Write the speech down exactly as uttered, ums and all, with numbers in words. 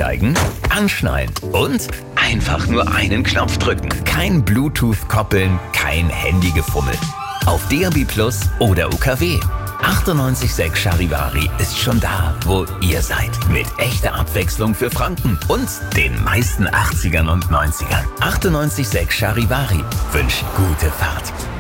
Einsteigen, Anschnallen und einfach nur einen Knopf drücken. Kein Bluetooth-Koppeln, kein Handygefummel. Auf D A B Plus oder U K W. achtundneunzig Komma sechs Charivari ist schon da, wo ihr seid. Mit echter Abwechslung für Franken und den meisten achtzigern und neunzigern. achtundneunzig Komma sechs Charivari wünscht gute Fahrt.